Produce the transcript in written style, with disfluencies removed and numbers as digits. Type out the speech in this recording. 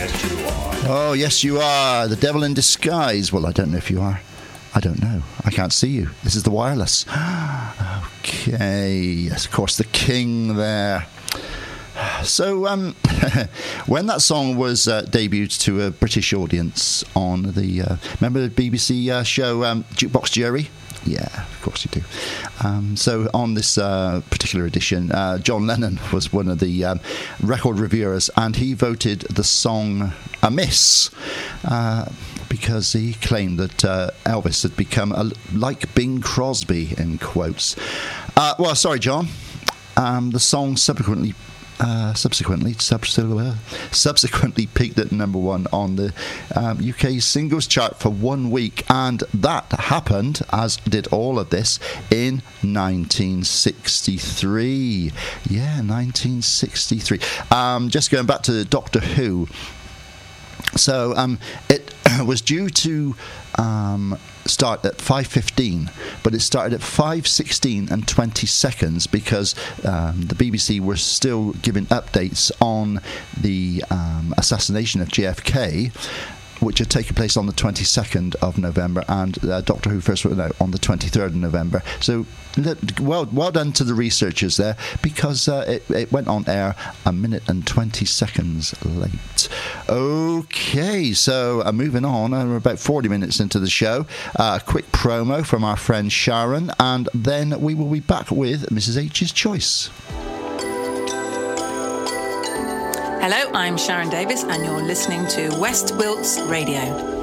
Oh, yes, you are. The devil in disguise. Well, I don't know if you are. I don't know. I can't see you. This is the wireless. Okay. Yes, of course, the king there. So, when that song was debuted to a British audience on the... remember the BBC show Jukebox Jury? Yeah, of course you do. So on this particular edition, John Lennon was one of the record reviewers, and he voted the song a miss because he claimed that Elvis had become like Bing Crosby, in quotes. Well, sorry, John. The song subsequently peaked at number one on the UK singles chart for 1 week, and that happened, as did all of this, in 1963. Yeah, 1963. Just going back to Doctor Who. So it was due to start at 5:15, but it started at 5:16 and 20 seconds because the BBC were still giving updates on the assassination of JFK, which had taken place on the 22nd of November, and Doctor Who first went out on the 23rd of November. So well done to the researchers there, because it went on air 1 minute and 20 seconds late. Okay, so moving on, we're about 40 minutes into the show. A quick promo from our friend Sharon, and then we will be back with Mrs. H's Choice. Hello, I'm Sharon Davis, and you're listening to West Wilts Radio.